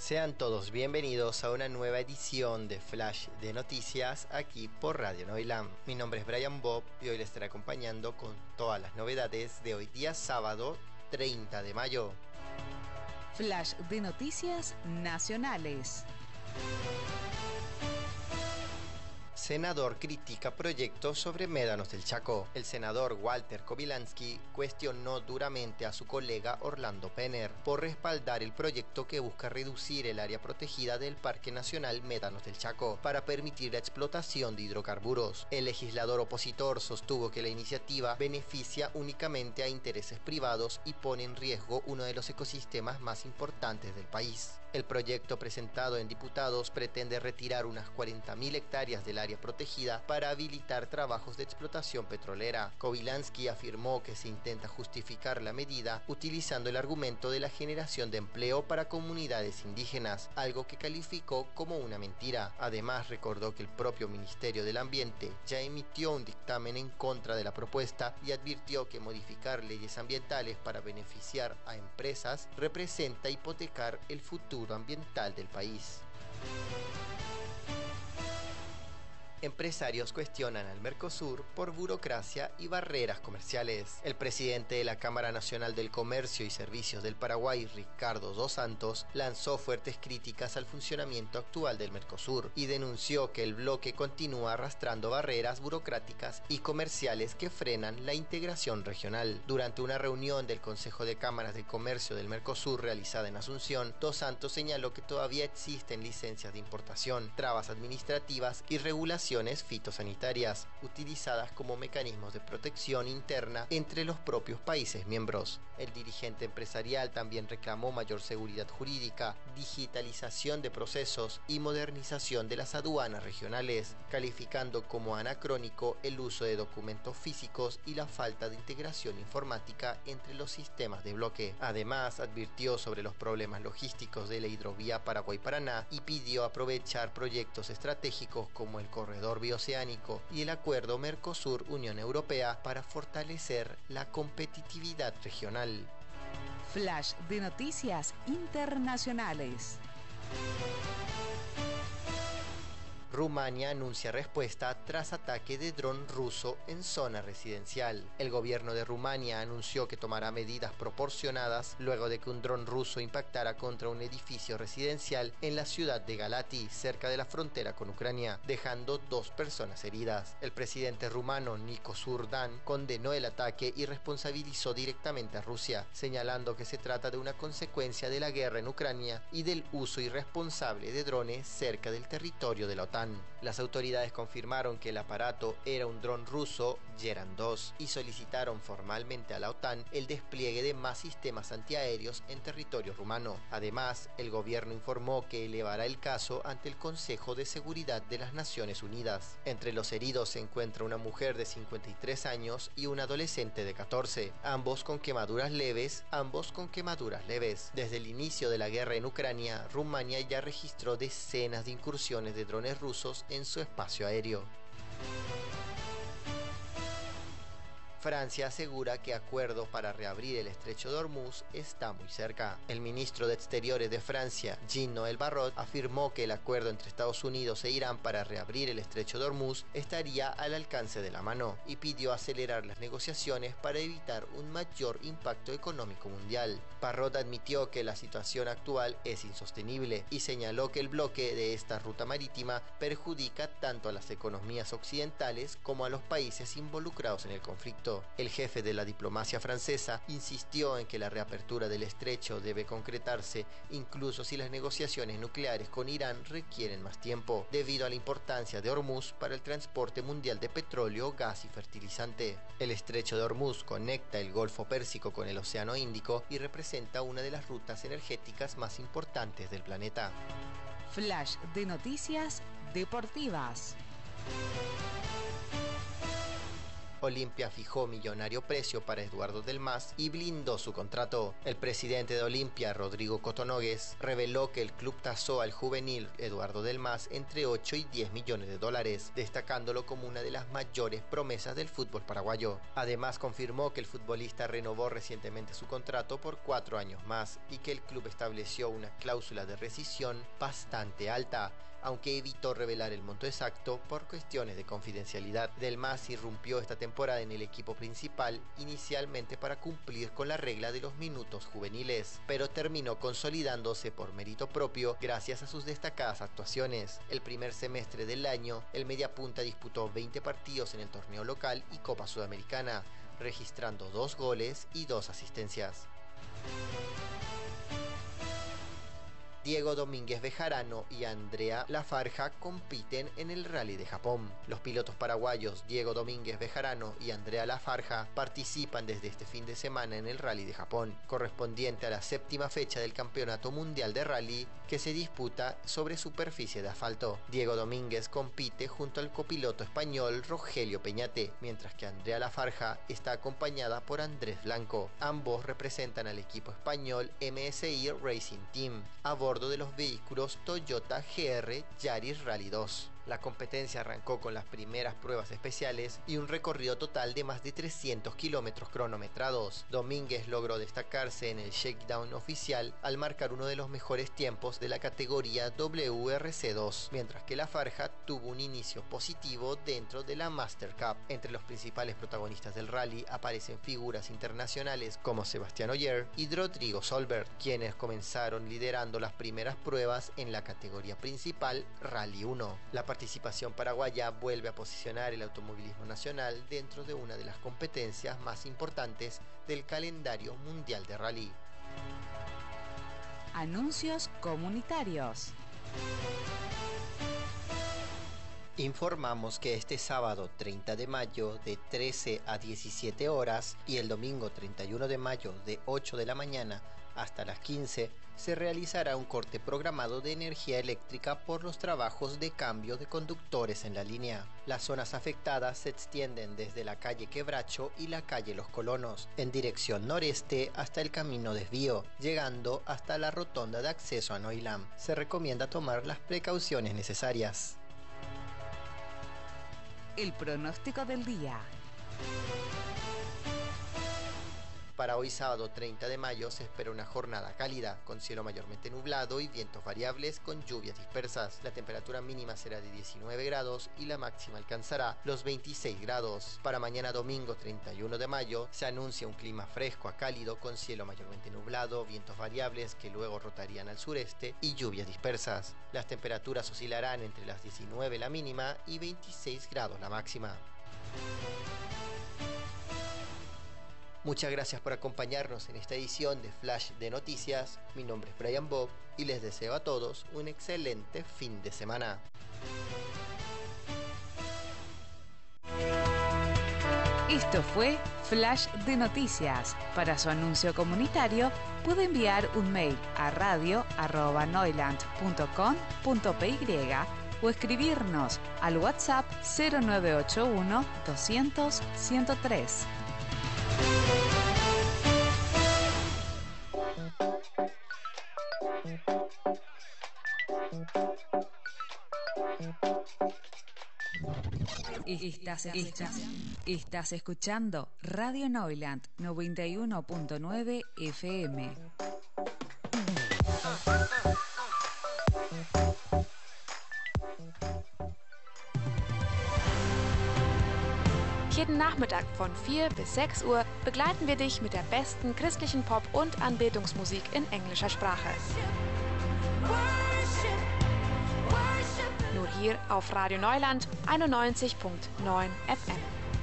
Sean todos bienvenidos a una nueva edición de Flash de Noticias aquí por Radio Noilam. Mi nombre es Brian Bob y hoy les estaré acompañando con todas las novedades de hoy día sábado 30 de mayo. Flash de Noticias Nacionales. Senador critica proyectos sobre médanos del Chaco. El senador Walter Kobylanski cuestionó duramente a su colega Orlando Penner por respaldar el proyecto que busca reducir el área protegida del Parque Nacional Médanos del Chaco para permitir la explotación de hidrocarburos. El legislador opositor sostuvo que la iniciativa beneficia únicamente a intereses privados y pone en riesgo uno de los ecosistemas más importantes del país. El proyecto presentado en diputados pretende retirar unas 40.000 hectáreas del área protegida para habilitar trabajos de explotación petrolera. Kobylanski afirmó que se intenta justificar la medida utilizando el argumento de la generación de empleo para comunidades indígenas, algo que calificó como una mentira. Además, recordó que el propio Ministerio del Ambiente ya emitió un dictamen en contra de la propuesta y advirtió que modificar leyes ambientales para beneficiar a empresas representa hipotecar el futuro ambiental del país. Empresarios cuestionan al Mercosur por burocracia y barreras comerciales. El presidente de la Cámara Nacional del Comercio y Servicios del Paraguay, Ricardo dos Santos, lanzó fuertes críticas al funcionamiento actual del Mercosur y denunció que el bloque continúa arrastrando barreras burocráticas y comerciales que frenan la integración regional. Durante una reunión del Consejo de Cámaras de Comercio del Mercosur realizada en Asunción, Dos Santos señaló que todavía existen licencias de importación, trabas administrativas y regulaciones fitosanitarias, utilizadas como mecanismos de protección interna entre los propios países miembros. El dirigente empresarial también reclamó mayor seguridad jurídica, digitalización de procesos y modernización de las aduanas regionales, calificando como anacrónico el uso de documentos físicos y la falta de integración informática entre los sistemas de bloque. Además, advirtió sobre los problemas logísticos de la hidrovía Paraguay-Paraná y pidió aprovechar proyectos estratégicos como el corredor bioceánico y el acuerdo Mercosur-Unión Europea para fortalecer la competitividad regional. Flash de Noticias Internacionales. Rumania anuncia respuesta tras ataque de dron ruso en zona residencial. El gobierno de Rumania anunció que tomará medidas proporcionadas luego de que un dron ruso impactara contra un edificio residencial en la ciudad de Galati, cerca de la frontera con Ucrania, dejando 2 personas heridas. El presidente rumano Nicos Dan condenó el ataque y responsabilizó directamente a Rusia, señalando que se trata de una consecuencia de la guerra en Ucrania y del uso irresponsable de drones cerca del territorio de la OTAN. Las autoridades confirmaron que el aparato era un dron ruso Geran 2 y solicitaron formalmente a la OTAN el despliegue de más sistemas antiaéreos en territorio rumano. Además, el gobierno informó que elevará el caso ante el Consejo de Seguridad de las Naciones Unidas. Entre los heridos se encuentra una mujer de 53 años y un adolescente de 14, ambos con quemaduras leves. Desde el inicio de la guerra en Ucrania, Rumania ya registró decenas de incursiones de drones rusos en su espacio aéreo. Francia asegura que acuerdo para reabrir el estrecho de Hormuz está muy cerca. El ministro de Exteriores de Francia, Jean-Noël Barrot, afirmó que el acuerdo entre Estados Unidos e Irán para reabrir el estrecho de Hormuz estaría al alcance de la mano y pidió acelerar las negociaciones para evitar un mayor impacto económico mundial. Barrot admitió que la situación actual es insostenible y señaló que el bloque de esta ruta marítima perjudica tanto a las economías occidentales como a los países involucrados en el conflicto. El jefe de la diplomacia francesa insistió en que la reapertura del estrecho debe concretarse incluso si las negociaciones nucleares con Irán requieren más tiempo, debido a la importancia de Hormuz para el transporte mundial de petróleo, gas y fertilizante. El estrecho de Hormuz conecta el Golfo Pérsico con el Océano Índico y representa una de las rutas energéticas más importantes del planeta. Flash de Noticias Deportivas. Olimpia fijó millonario precio para Eduardo Del Mas y blindó su contrato. El presidente de Olimpia, Rodrigo Cotonogues, reveló que el club tasó al juvenil Eduardo Del Mas entre 8 y 10 millones de dólares, destacándolo como una de las mayores promesas del fútbol paraguayo. Además, confirmó que el futbolista renovó recientemente su contrato por 4 años más y que el club estableció una cláusula de rescisión bastante alta, aunque evitó revelar el monto exacto por cuestiones de confidencialidad. Del Mas irrumpió esta temporada en el equipo principal inicialmente para cumplir con la regla de los minutos juveniles, pero terminó consolidándose por mérito propio gracias a sus destacadas actuaciones. El primer semestre del año, el mediapunta disputó 20 partidos en el torneo local y Copa Sudamericana, registrando 2 goles y 2 asistencias. Diego Domínguez Bejarano y Andrea Lafarja compiten en el Rally de Japón. Los pilotos paraguayos Diego Domínguez Bejarano y Andrea Lafarja participan desde este fin de semana en el Rally de Japón, correspondiente a la 7ª fecha del Campeonato Mundial de Rally que se disputa sobre superficie de asfalto. Diego Domínguez compite junto al copiloto español Rogelio Peñate, mientras que Andrea Lafarja está acompañada por Andrés Blanco. Ambos representan al equipo español MSI Racing Team, a bordo de los vehículos Toyota GR Yaris Rally 2. La competencia arrancó con las primeras pruebas especiales y un recorrido total de más de 300 kilómetros cronometrados. Domínguez logró destacarse en el shakedown oficial al marcar uno de los mejores tiempos de la categoría WRC2, mientras que Lafarja tuvo un inicio positivo dentro de la Master Cup. Entre los principales protagonistas del rally aparecen figuras internacionales como Sebastián Ogier y Rodrigo Solberg, quienes comenzaron liderando las primeras pruebas en la categoría principal Rally 1. La participación paraguaya vuelve a posicionar el automovilismo nacional dentro de una de las competencias más importantes del calendario mundial de rally. Anuncios comunitarios. Informamos que este sábado 30 de mayo de 13 a 17 horas y el domingo 31 de mayo de 8 de la mañana hasta las 15 se realizará un corte programado de energía eléctrica por los trabajos de cambio de conductores en la línea. Las zonas afectadas se extienden desde la calle Quebracho y la calle Los Colonos, en dirección noreste hasta el camino Desvío, llegando hasta la rotonda de acceso a Noilam. Se recomienda tomar las precauciones necesarias. El pronóstico del día. Para hoy sábado 30 de mayo se espera una jornada cálida, con cielo mayormente nublado y vientos variables con lluvias dispersas. La temperatura mínima será de 19 grados y la máxima alcanzará los 26 grados. Para mañana domingo 31 de mayo se anuncia un clima fresco a cálido con cielo mayormente nublado, vientos variables que luego rotarían al sureste y lluvias dispersas. Las temperaturas oscilarán entre las 19 la mínima y 26 grados la máxima. Muchas gracias por acompañarnos en esta edición de Flash de Noticias. Mi nombre es Brian Bob y les deseo a todos un excelente fin de semana. Esto fue Flash de Noticias. Para su anuncio comunitario puede enviar un mail a radio@noiland.com.py o escribirnos al WhatsApp 0981 200 103. Estás escuchando Radio Noiland 91.9 FM. Jeden Nachmittag von 4 bis 6 Uhr begleiten wir dich mit der besten christlichen Pop- und Anbetungsmusik in englischer Sprache. Nur hier auf Radio Neuland 91.9 FM.